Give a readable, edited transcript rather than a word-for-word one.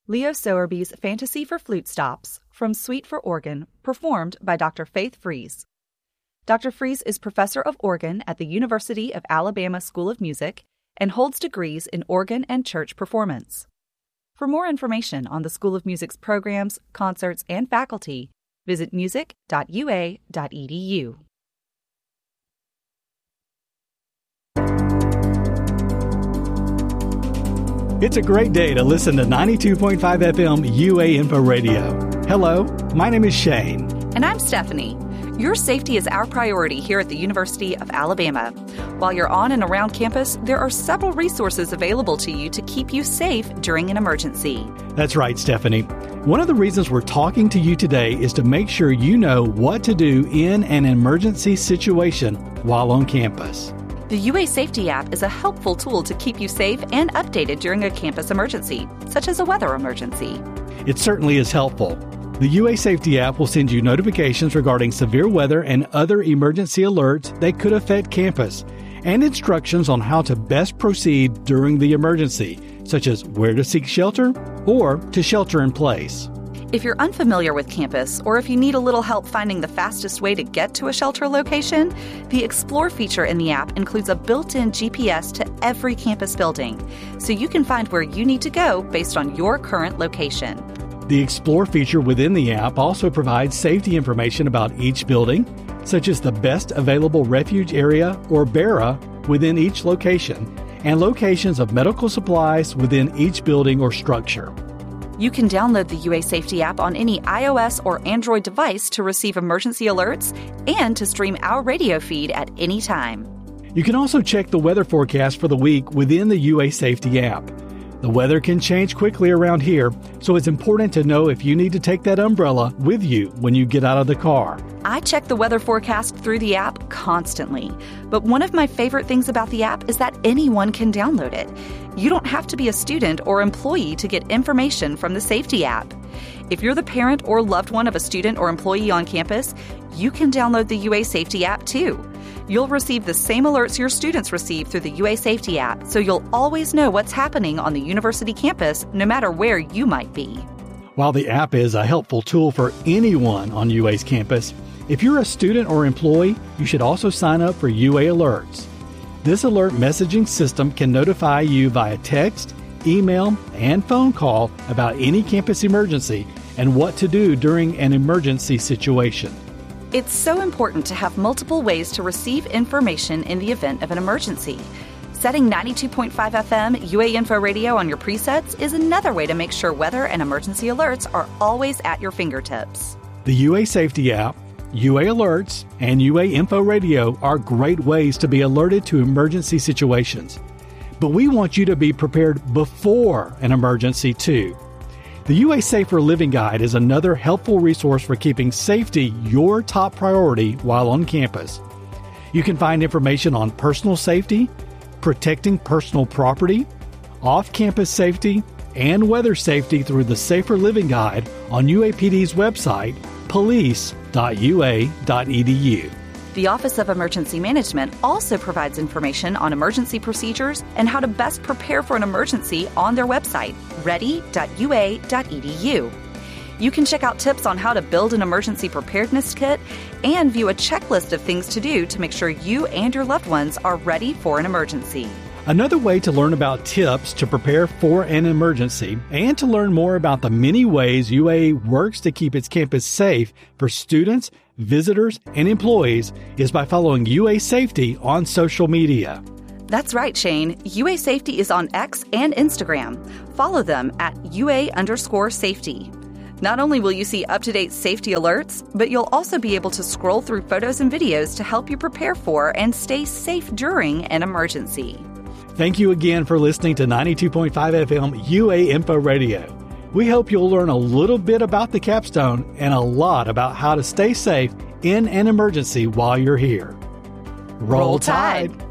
Leo Sowerby's Fantasy for Flute Stops from Suite for Organ, performed by Dr. Faith Fries. Dr. Fries is professor of organ at the University of Alabama School of Music and holds degrees in organ and church performance. For more information on the School of Music's programs, concerts, and faculty, visit music.ua.edu. It's a great day to listen to 92.5 FM UA Info Radio. Hello, my name is Shane. And I'm Stephanie. Your safety is our priority here at the University of Alabama. While you're on and around campus, there are several resources available to you to keep you safe during an emergency. That's right, Stephanie. One of the reasons we're talking to you today is to make sure you know what to do in an emergency situation while on campus. The UA Safety app is a helpful tool to keep you safe and updated during a campus emergency, such as a weather emergency. It certainly is helpful. The UA Safety app will send you notifications regarding severe weather and other emergency alerts that could affect campus, and instructions on how to best proceed during the emergency, such as where to seek shelter or to shelter in place. If you're unfamiliar with campus, or if you need a little help finding the fastest way to get to a shelter location, the Explore feature in the app includes a built-in GPS to every campus building, so you can find where you need to go based on your current location. The Explore feature within the app also provides safety information about each building, such as the best available refuge area or BARA within each location, and locations of medical supplies within each building or structure. You can download the UA Safety app on any iOS or Android device to receive emergency alerts and to stream our radio feed at any time. You can also check the weather forecast for the week within the UA Safety app. The weather can change quickly around here, so it's important to know if you need to take that umbrella with you when you get out of the car. I check the weather forecast through the app constantly, but one of my favorite things about the app is that anyone can download it. You don't have to be a student or employee to get information from the Safety app. If you're the parent or loved one of a student or employee on campus, you can download the UA Safety app too. You'll receive the same alerts your students receive through the UA Safety app, so you'll always know what's happening on the university campus, no matter where you might be. While the app is a helpful tool for anyone on UA's campus, if you're a student or employee, you should also sign up for UA Alerts. This alert messaging system can notify you via text, email, and phone call about any campus emergency and what to do during an emergency situation. It's so important to have multiple ways to receive information in the event of an emergency. Setting 92.5 FM UA Info Radio on your presets is another way to make sure weather and emergency alerts are always at your fingertips. The UA Safety app, UA Alerts, and UA Info Radio are great ways to be alerted to emergency situations. But we want you to be prepared before an emergency too. The UA Safer Living Guide is another helpful resource for keeping safety your top priority while on campus. You can find information on personal safety, protecting personal property, off-campus safety, and weather safety through the Safer Living Guide on UAPD's website, police.ua.edu. The Office of Emergency Management also provides information on emergency procedures and how to best prepare for an emergency on their website, ready.ua.edu. You can check out tips on how to build an emergency preparedness kit and view a checklist of things to do to make sure you and your loved ones are ready for an emergency. Another way to learn about tips to prepare for an emergency and to learn more about the many ways UA works to keep its campus safe for students, visitors, and employees is by following UA Safety on social media. That's right, Shane. UA Safety is on X and Instagram. Follow them at UA_safety. Not only will you see up-to-date safety alerts, but you'll also be able to scroll through photos and videos to help you prepare for and stay safe during an emergency. Thank you again for listening to 92.5 FM UA Info Radio. We hope you'll learn a little bit about the capstone and a lot about how to stay safe in an emergency while you're here. Roll Tide!